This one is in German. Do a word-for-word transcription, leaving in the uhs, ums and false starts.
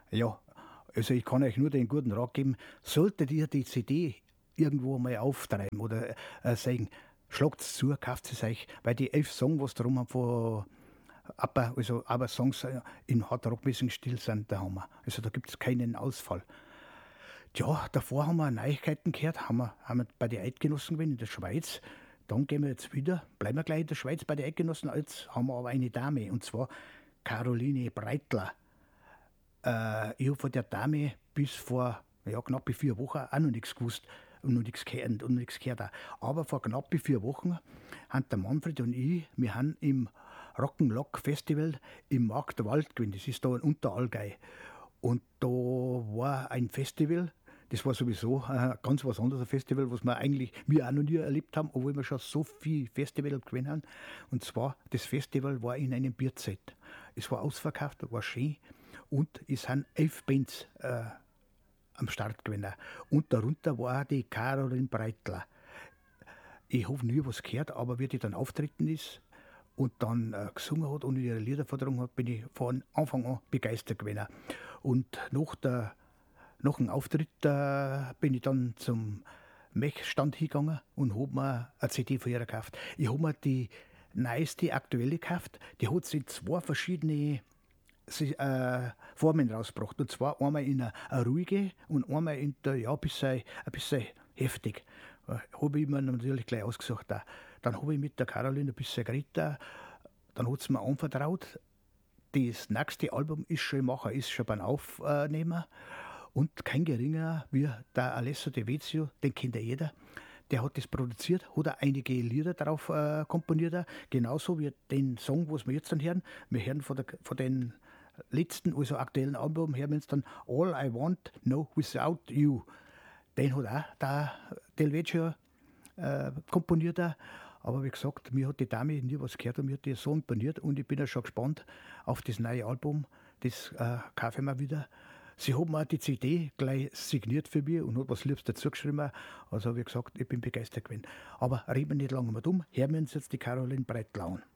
Ja, also ich kann euch nur den guten Rat geben, solltet ihr die C D irgendwo mal auftreiben oder äh, sagen, schlagt es zu, kauft es euch, weil die elf Songs, was drum haben von aber, also, aber Songs äh, in Hard-Rock-mäßigen Stil sind der Hammer. Also da gibt es keinen Ausfall. Tja, davor haben wir Neuigkeiten gehört, haben wir, haben wir bei den Eidgenossen gewesen in der Schweiz. Dann gehen wir jetzt wieder, bleiben wir gleich in der Schweiz bei den Eidgenossen. Jetzt haben wir aber eine Dame, und zwar Caroline Breitler. Äh, ich habe von der Dame bis vor ja, knapp vier Wochen auch noch nichts gewusst und noch nichts gehört. Und nichts gehört auch. Aber vor knapp vier Wochen haben der Manfred und ich, wir haben im Rock'n'Lock Festival im Marktwald gewesen. Das ist da in Unterallgäu. Und da war ein Festival, das war sowieso ein ganz was anderes, ein Festival, was wir eigentlich wir auch noch nie erlebt haben, obwohl wir schon so viele Festivals gewinnen haben. Und zwar, das Festival war in einem Bierzelt. Es war ausverkauft, war schön. Und es sind elf Bands äh, am Start gewesen. Und darunter war die Caroline Breitler. Ich habe nie was gehört, aber wie die dann auftreten ist und dann äh, gesungen hat und ihre Lieder vorgetragen hat, bin ich von Anfang an begeistert gewesen. Und nach, der, nach dem Auftritt äh, bin ich dann zum Mech-Stand hingegangen und habe mir eine C D von ihr gekauft. Ich habe mir die neueste, aktuelle gekauft. Die hat sie in zwei verschiedene äh, Formen rausgebracht. Und zwar einmal in eine, eine ruhige und einmal in der, ja, ein bisschen, ein bisschen heftig. Äh, habe ich mir natürlich gleich ausgesucht. Auch. Dann habe ich mit der Caroline ein bisschen geredet. Dann hat sie mir anvertraut. Das nächste Album ist schon im Machen, ist schon beim Aufnehmen. Und kein geringer wie der Alessio De Vezio, den kennt ja jeder. Der hat das produziert, hat auch einige Lieder darauf äh, komponiert. Genauso wie den Song, was wir jetzt dann hören. Wir hören von, der, von den letzten, also aktuellen Album, hören wir uns dann All I Want, No Without You. Den hat auch der Del Vezio äh, komponiert. Aber wie gesagt, mir hat die Dame nie was gehört und mir hat die so imponiert. Und ich bin ja schon gespannt auf das neue Album. Das äh, kaufe ich mir wieder. Sie hat mir die C D gleich signiert für mich und hat was Liebes dazu geschrieben. Also wie gesagt, ich bin begeistert gewesen. Aber reden wir nicht lange mehr dumm. Hören wir uns jetzt die Caroline Breitler an.